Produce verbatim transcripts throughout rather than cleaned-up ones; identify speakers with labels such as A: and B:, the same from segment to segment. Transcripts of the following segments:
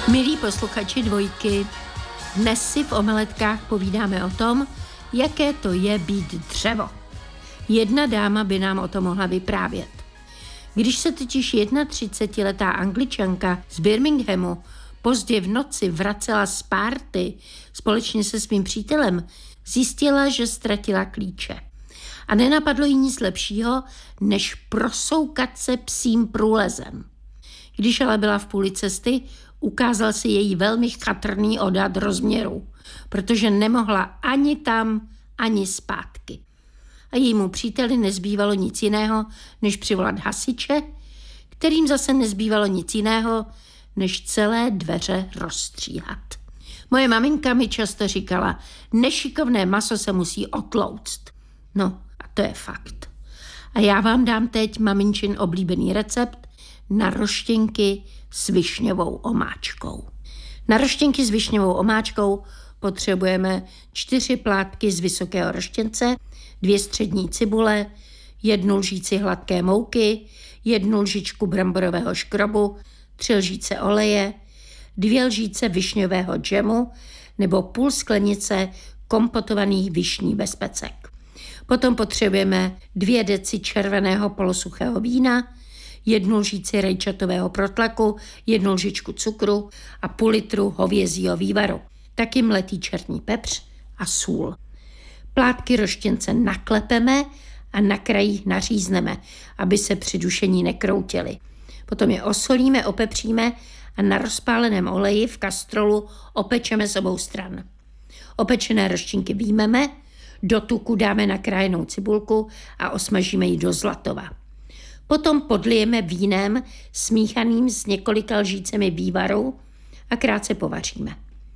A: Milí posluchači Dvojky, dnes si v omeletkách povídáme o tom, jaké to je být dřevo. Jedna dáma by nám o tom mohla vyprávět. Když se totiž třicetiletá Angličanka z Birminghamu pozdě v noci vracela z párty společně se svým přítelem, zjistila, že ztratila klíče. A nenapadlo jí nic lepšího, než prosoukat se psím průlezem. Když ale byla v půli cesty, ukázal se její velmi chatrný odhad rozměrů, protože nemohla ani tam, ani zpátky. A jejímu příteli nezbývalo nic jiného, než přivolat hasiče, kterým zase nezbývalo nic jiného, než celé dveře rozstříhat. Moje maminka mi často říkala, nešikovné maso se musí otlouct. No, a to je fakt. A já vám dám teď maminčin oblíbený recept na roštěnky s višňovou omáčkou. Na roštěnky s višňovou omáčkou potřebujeme čtyři plátky z vysokého roštěnce, dvě střední cibule, jednu lžíci hladké mouky, jednu lžičku bramborového škrobu, tři lžíce oleje, dvě lžíce višňového džemu nebo půl sklenice kompotovaných višní bez pecek. Potom potřebujeme dvě deci červeného polosuchého vína, jednu lžíci rajčatového protlaku, jednu lžičku cukru a půl litru hovězího vývaru. Taky mletý černý pepř a sůl. Plátky roštěnce naklepeme a na krajích nařízneme, aby se při dušení nekroutily. Potom je osolíme, opepříme a na rozpáleném oleji v kastrolu opečeme z obou stran. Opečené roštěnky vyjmeme, do tuku dáme nakrájenou cibulku a osmažíme ji do zlatova. Potom podlijeme vínem smíchaným s několika lžícemi vývaru a krátce povaříme.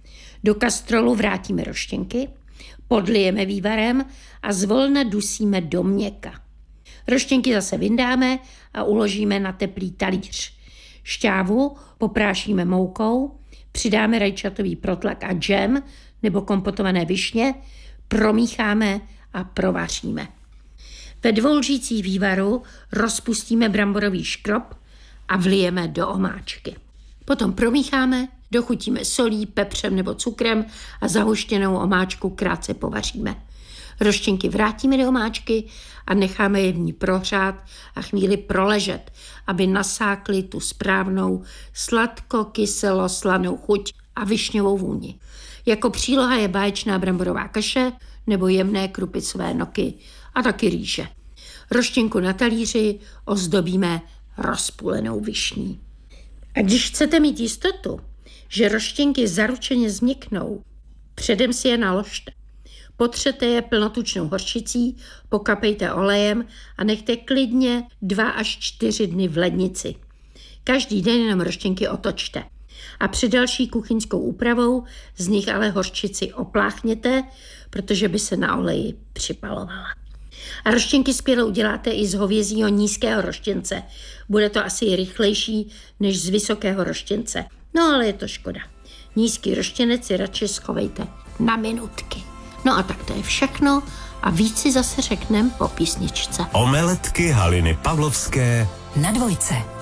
A: Do kastrolu vrátíme roštěnky, podlijeme vývarem a zvolna dusíme do měka. Roštěnky zase vyndáme a uložíme na teplý talíř. Šťávu poprášíme moukou, přidáme rajčatový protlak a džem nebo kompotované višně, promícháme a provaříme. Ve dvou lžících vývaru rozpustíme bramborový škrob a vlijeme do omáčky. Potom promícháme, dochutíme solí, pepřem nebo cukrem a zahuštěnou omáčku krátce povaříme. Roštěnky vrátíme do omáčky a necháme je v ní prohřát a chvíli proležet, aby nasákly tu správnou sladko-kyselo-slanou chuť a višňovou vůni. Jako příloha je báječná bramborová kaše nebo jemné krupicové noky a taky rýže. Roštěnku na talíři ozdobíme rozpůlenou višní. A když chcete mít jistotu, že roštěnky zaručeně změknou, předem si je naložte. Potřete je plnotučnou hořčicí, pokapejte olejem a nechte klidně dva až čtyři dny v lednici. Každý den jenom roštěnky otočte. A před další kuchyňskou úpravou z nich ale hořčici opláchněte, protože by se na oleji připalovala. A roštěnky skvěle uděláte i z hovězího nízkého roštěnce. Bude to asi rychlejší než z vysokého roštěnce. No ale je to škoda. Nízký roštěnec si radši schovejte na minutky. No a tak to je všechno a víc si zase řekneme po písničce.
B: Omeletky Haliny Pavlovské
C: na Dvojce.